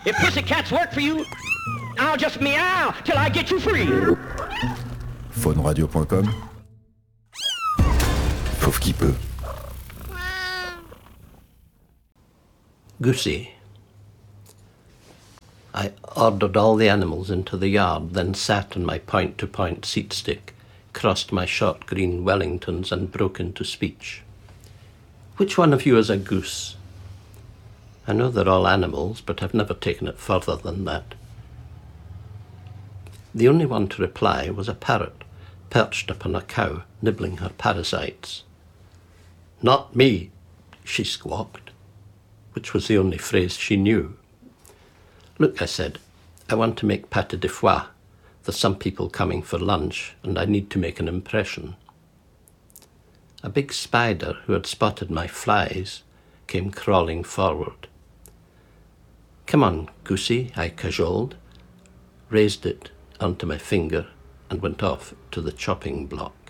If pussycats work for you, I'll just meow till I get you free. Fauneradio.com. Fauve qui peut. Goosey. I ordered all the animals into the yard, then sat on my point-to-point seat stick, crossed my short green Wellingtons and broke into speech. Which one of you is a goose? I know they're all animals, but I've never taken it further than that. The only one to reply was a parrot, perched upon a cow, nibbling her parasites. Not me, she squawked, which was the only phrase she knew. Look, I said, I want to make pâté de foie. There's some people coming for lunch, and I need to make an impression. A big spider, who had spotted my flies, came crawling forward. Come on, Goosey, I cajoled, raised it onto my finger, and went off to the chopping block.